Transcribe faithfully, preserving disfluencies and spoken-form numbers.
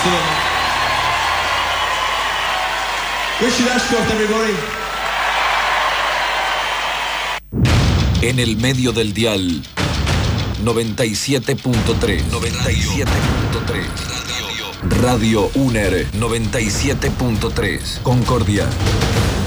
Excellent. Richard Ashcroft, everybody. En el medio del dial, noventa y siete punto tres. noventa y siete punto tres. Radio. Radio UNER noventa y siete punto tres. Concordia.